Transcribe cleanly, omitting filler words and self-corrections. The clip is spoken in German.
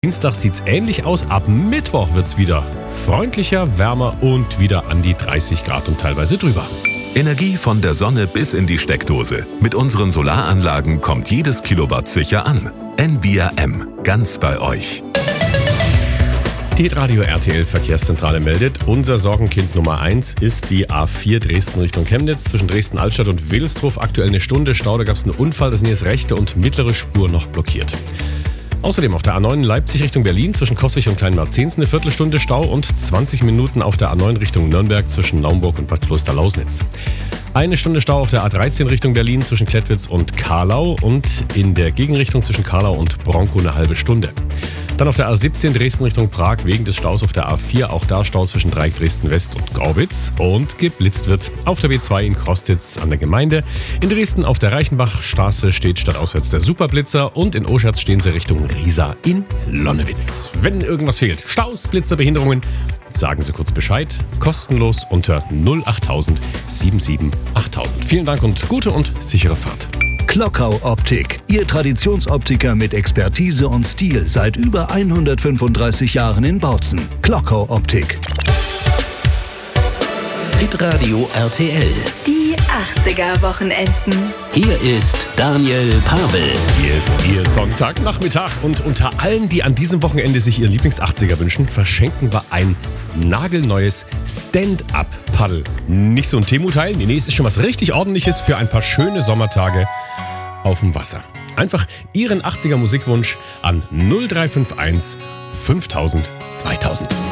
Dienstag sieht's ähnlich aus. Ab Mittwoch wird's wieder freundlicher, wärmer und wieder an die 30 Grad und teilweise drüber. Energie von der Sonne bis in die Steckdose. Mit unseren Solaranlagen kommt jedes Kilowatt sicher an. Envia M. Ganz bei euch. Die Radio RTL Verkehrszentrale meldet, unser Sorgenkind Nummer 1 ist die A4 Dresden Richtung Chemnitz. Zwischen Dresden-Altstadt und Wilsdruf aktuell eine Stunde Stau. Da gab es einen Unfall, da sind jetzt rechte und mittlere Spur noch blockiert. Außerdem auf der A9 Leipzig Richtung Berlin zwischen Coswig und Kleinmarzens eine Viertelstunde Stau und 20 Minuten auf der A9 Richtung Nürnberg zwischen Naumburg und Bad Kloster-Lausnitz. Eine Stunde Stau auf der A13 Richtung Berlin zwischen Klettwitz und Karlau und in der Gegenrichtung zwischen Karlau und Bronkow eine halbe Stunde. Dann auf der A17 Dresden Richtung Prag wegen des Staus auf der A4, auch da Stau zwischen Dreieck Dresden-West und Gaubitz und geblitzt wird auf der B2 in Krostitz an der Gemeinde. In Dresden auf der Reichenbachstraße steht stadtauswärts der Superblitzer und in Oschatz stehen sie Richtung Riesa in Lonnewitz. Wenn irgendwas fehlt, Staus, Blitzer, Behinderungen, sagen Sie kurz Bescheid. Kostenlos unter 08000 77 8000. Vielen Dank und gute und sichere Fahrt. Klockau Optik, Ihr Traditionsoptiker mit Expertise und Stil seit über 135 Jahren in Bautzen. Klockau Optik. Hitradio RTL. Die 80er-Wochenenden. Hier ist Daniel Pavel. Hier ist Ihr Sonntagnachmittag und unter allen, die an diesem Wochenende sich ihren Lieblings-80er wünschen, verschenken wir ein nagelneues Stand-Up-Paddel. Nicht so ein Teemuteil, nee, es ist schon was richtig Ordentliches für ein paar schöne Sommertage auf dem Wasser. Einfach Ihren 80er Musikwunsch an 0351 5000 2000.